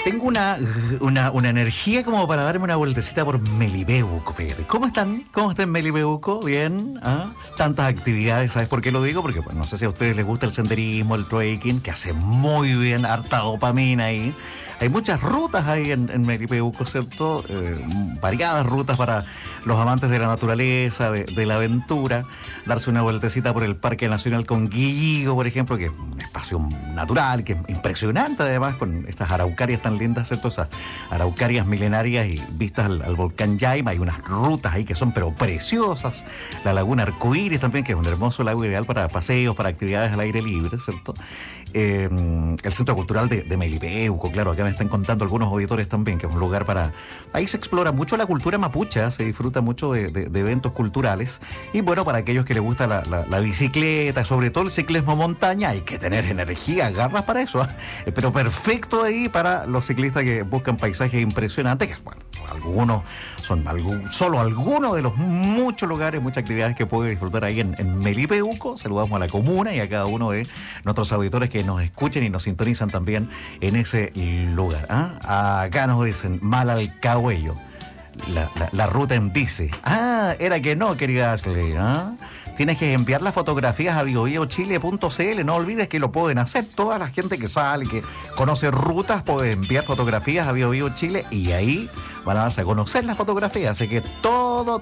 Tengo una energía como para darme una vueltecita por Melipeuco, fíjate. ¿Cómo están? ¿Cómo está en Melipeuco? ¿Bien? ¿Ah? Tantas actividades, ¿sabes por qué lo digo? Porque pues, no sé si a ustedes les gusta el senderismo, el trekking, que hace muy bien, harta dopamina ahí. Hay muchas rutas ahí en Melipeuco, ¿cierto? Variadas rutas para los amantes de la naturaleza, de la aventura. Darse una vueltecita por el Parque Nacional Conguilligo, por ejemplo, que es un espacio natural, que es impresionante además, con estas araucarias tan lindas, ¿cierto? Esas araucarias milenarias y vistas al volcán Yaima. Hay unas rutas ahí que son pero preciosas. La Laguna Arcoíris también, que es un hermoso lago ideal para paseos, para actividades al aire libre, ¿cierto? El Centro Cultural de Melipeuco, claro, acá me están contando algunos auditores también, que es un lugar para... Ahí se explora mucho la cultura mapuche, se disfruta mucho de eventos culturales. Y bueno, para aquellos que les gusta la bicicleta, sobre todo el ciclismo montaña, hay que tener energía, garras para eso, pero perfecto ahí para los ciclistas que buscan paisajes impresionantes, que bueno, solo algunos de los muchos lugares, muchas actividades que puede disfrutar ahí en Melipeuco. Saludamos a la comuna y a cada uno de nuestros auditores que nos escuchen y nos sintonizan también en ese lugar. Acá nos dicen Malalcahuello, la ruta en bici. Era que no, querida Ashley. Tienes que enviar las fotografías a biobiochile.cl. No olvides que lo pueden hacer. Toda la gente que sale, que conoce rutas, puede enviar fotografías a BioBioChile y ahí van a darse a conocer las fotografías. Así que todo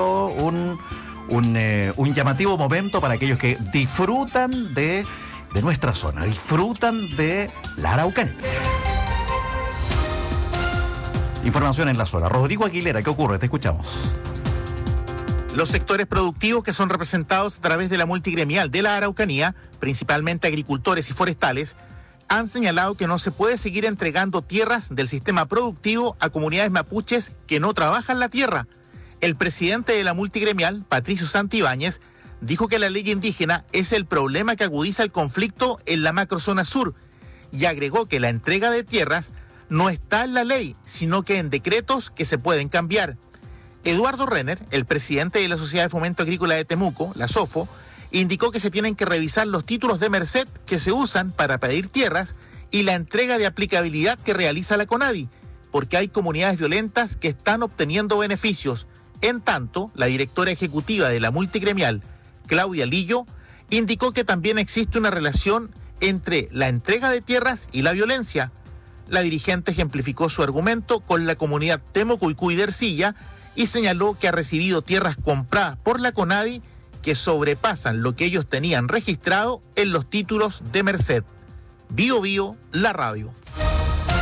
un llamativo momento para aquellos que disfrutan de nuestra zona, disfrutan de la Araucanía. Información en la zona. Rodrigo Aguilera, ¿qué ocurre? Te escuchamos. Los sectores productivos que son representados a través de la multigremial de la Araucanía, principalmente agricultores y forestales, han señalado que no se puede seguir entregando tierras del sistema productivo a comunidades mapuches que no trabajan la tierra. El presidente de la multigremial, Patricio Santibáñez, dijo que la ley indígena es el problema que agudiza el conflicto en la macrozona sur y agregó que la entrega de tierras no está en la ley, sino que en decretos que se pueden cambiar. Eduardo Renner, el presidente de la Sociedad de Fomento Agrícola de Temuco, la SOFO, indicó que se tienen que revisar los títulos de merced que se usan para pedir tierras y la entrega de aplicabilidad que realiza la CONADI, porque hay comunidades violentas que están obteniendo beneficios. En tanto, la directora ejecutiva de la multigremial, Claudia Lillo, indicó que también existe una relación entre la entrega de tierras y la violencia. La dirigente ejemplificó su argumento con la comunidad Temucuicú y de Ercilla y señaló que ha recibido tierras compradas por la CONADI que sobrepasan lo que ellos tenían registrado en los títulos de merced. Bio, la radio.